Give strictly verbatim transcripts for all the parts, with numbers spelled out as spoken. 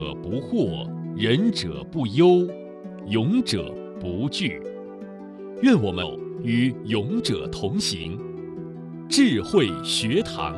不惑，仁者不忧，勇者不惧。愿我们与勇者同行。智慧学堂。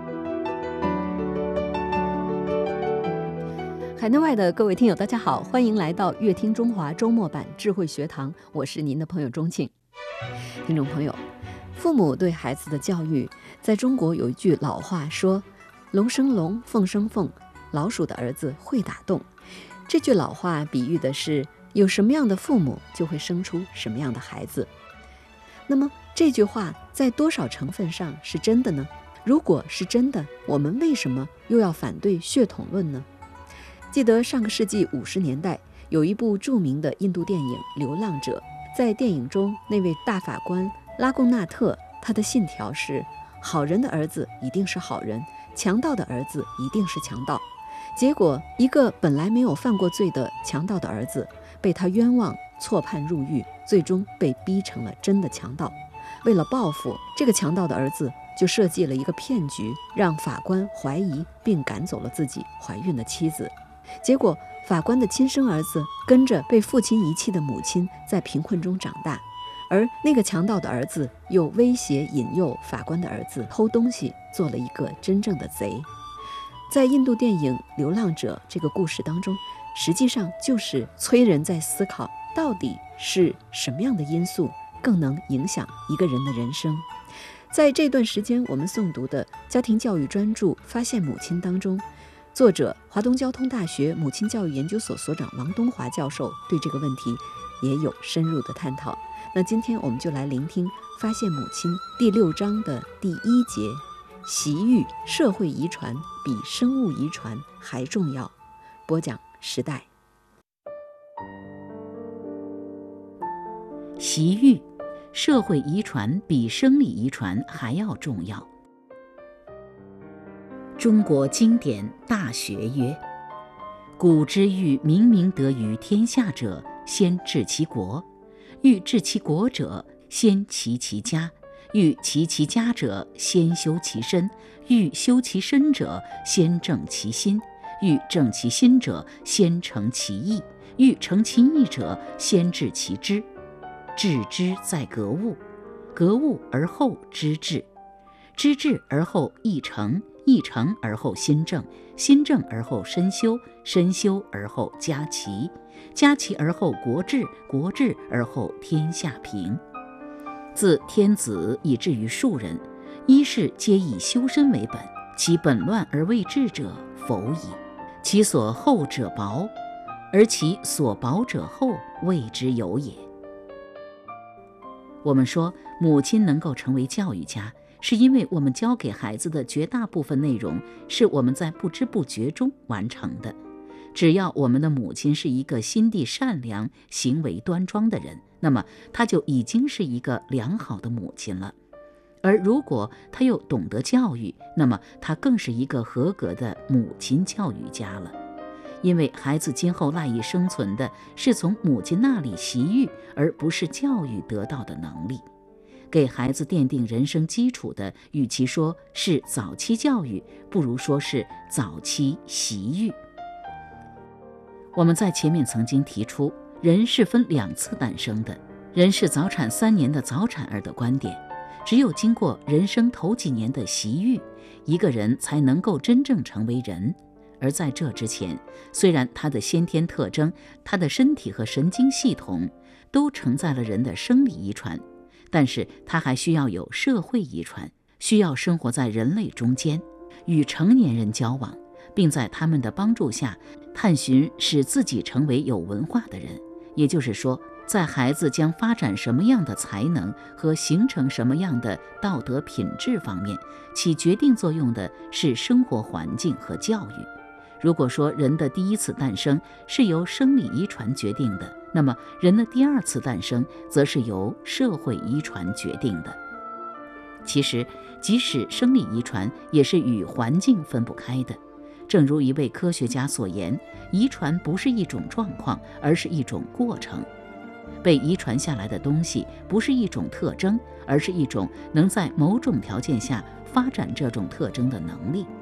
海内外的各位听友大家好，欢迎来到乐听中华周末版智慧学堂，我是您的朋友钟庆。听众朋友，父母对孩子的教育，在中国有一句老话说，龙生龙，凤生凤，老鼠的儿子会打洞。这句老话比喻的是，有什么样的父母就会生出什么样的孩子。那么这句话在多少成分上是真的呢？如果是真的，我们为什么又要反对血统论呢？记得上个世纪五十年代，有一部著名的印度电影《流浪者》。在电影中，那位大法官拉贡纳特，他的信条是：好人的儿子一定是好人，强盗的儿子一定是强盗。结果，一个本来没有犯过罪的强盗的儿子，被他冤枉，错判入狱，最终被逼成了真的强盗。为了报复，这个强盗的儿子就设计了一个骗局，让法官怀疑并赶走了自己怀孕的妻子。结果法官的亲生儿子跟着被父亲遗弃的母亲在贫困中长大，而那个强盗的儿子又威胁引诱法官的儿子偷东西，做了一个真正的贼。在印度电影《流浪者》这个故事当中，实际上就是催人在思考，到底是什么样的因素更能影响一个人的人生。在这段时间我们诵读的家庭教育专著《发现母亲》当中，作者华东交通大学母亲教育研究所所长王东华教授对这个问题也有深入的探讨。那今天我们就来聆听《发现母亲》第六章的第一节，习育社会遗传比生物遗传还重要。播讲时代。 习育社会遗传比生理遗传还要重要。中国经典大学曰：古之欲明明德于天下者，先治其国；欲治其国者，先齐其家；欲齐其家者，先修其身；欲修其身者，先正其心；欲正其心者，先诚其意；欲诚其意者，先治其知。治之在格物，格物而后知至，知至而后意诚，意诚而后心正，心正而后身修，身修而后家齐，家齐而后国治，国治而后天下平。自天子以至于庶人，一是皆以修身为本，其本乱而未治者，否矣。其所厚者薄，而其所薄者厚，谓之有也。我们说母亲能够成为教育家，是因为我们教给孩子的绝大部分内容是我们在不知不觉中完成的。只要我们的母亲是一个心地善良、行为端庄的人，那么她就已经是一个良好的母亲了。而如果她又懂得教育，那么她更是一个合格的母亲教育家了。因为孩子今后赖以生存的是从母亲那里习育，而不是教育得到的能力。给孩子奠定人生基础的，与其说是早期教育，不如说是早期习育。我们在前面曾经提出，人是分两次诞生的，人是早产三年的早产儿的观点。只有经过人生头几年的习育，一个人才能够真正成为人。而在这之前，虽然他的先天特征，他的身体和神经系统都承载了人的生理遗传，但是他还需要有社会遗传，需要生活在人类中间，与成年人交往，并在他们的帮助下探寻使自己成为有文化的人。也就是说，在孩子将发展什么样的才能和形成什么样的道德品质方面，起决定作用的是生活环境和教育。如果说人的第一次诞生是由生理遗传决定的，那么人的第二次诞生则是由社会遗传决定的。其实，即使生理遗传也是与环境分不开的。正如一位科学家所言，遗传不是一种状况，而是一种过程。被遗传下来的东西不是一种特征，而是一种能在某种条件下发展这种特征的能力。